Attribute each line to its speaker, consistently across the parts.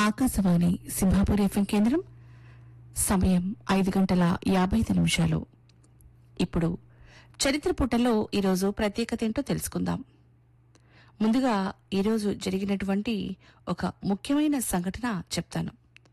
Speaker 1: Akashvani Simhapur FM కేంద్రం. సమయం 5:55. ఇప్పుడు చరిత్ర పుటల్లో ఈరోజు ప్రత్యేకత ఏంటో తెలుసుకుందాం. ముందుగా ఈరోజు జరిగినటువంటి ఒక ముఖ్యమైన సంఘటన చెప్తాను.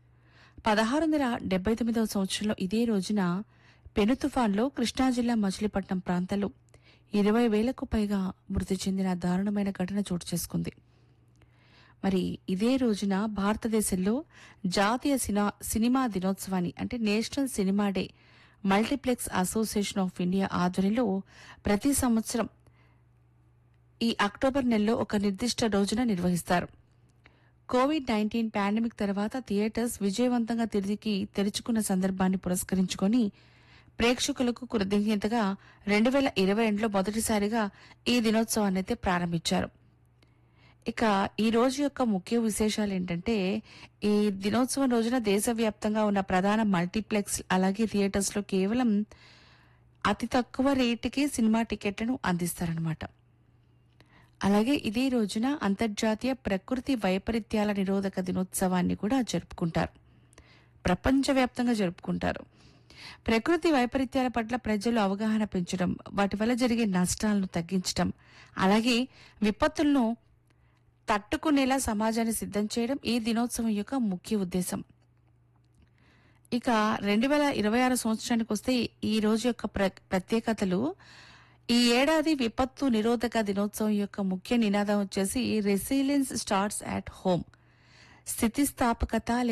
Speaker 1: 1679 సంవత్సరంలో ఇదే రోజున పెను తుఫాన్లో కృష్ణా జిల్లా మచిలీపట్నం ప్రాంతంలో 20,000కు పైగా మృతి చెందిన దారుణమైన ఘటన చోటు చేసుకుంది. మరి ఇదే రోజున భారతదేశంలో జాతీయ సినిమా దినోత్సవాన్ని అంటే national cinema day multiplex association of India ఆధ్వర్యంలో ప్రతి సంవత్సరం ఈ అక్టోబర్ నెలలో ఒక నిర్దిష్ట రోజున నిర్వహిస్తారు. కోవిడ్-19 పాండమిక్ తర్వాత థియేటర్స్ విజయవంతంగా తిరిగి తెరుచుకున్న సందర్భాన్ని పురస్కరించుకొని ప్రేక్షకులకు కృతజ్ఞతగా 2022లో మొదటిసారిగా ఈ దినోత్సవాన్ని అయితే ప్రారంభించారు. ఇక ఈ రోజు యొక్క ముఖ్య విశేషాలు ఏంటంటే, ఈ దినోత్సవం రోజున దేశవ్యాప్తంగా ఉన్న ప్రధాన మల్టీప్లెక్స్ అలాగే థియేటర్స్ లో కేవలం అతి తక్కువ రేటుకి సినిమా టికెట్లను అందిస్తారనమాట. అలాగే ఇదే రోజున అంతర్జాతీయ ప్రకృతి వైపరీత్యాల నిరోధక దినోత్సవాన్ని కూడా జరుపుకుంటారు. ప్రపంచవ్యాప్తంగా జరుపుకుంటారు. ప్రకృతి వైపరీత్యాల పట్ల ప్రజలు అవగాహన పెంచడం, వాటి వల్ల జరిగే నష్టాలను తగ్గించడం, అలాగే విపత్తులను తట్టుకునేలా సమాజాన్ని సిద్ధం చేయడం ఈ దినోత్సవం యొక్క ముఖ్య ఉద్దేశం. ఇక 2026 సంవత్సరానికి వస్తే ఈ రోజు యొక్క ప్రత్యేకతలు, ఈ ఏడాది విపత్తు నిరోధక దినోత్సవం యొక్క ముఖ్య నినాదం వచ్చేసి రెసిలియన్స్ స్టార్ట్స్ అట్ హోమ్. స్థితిస్థాపకత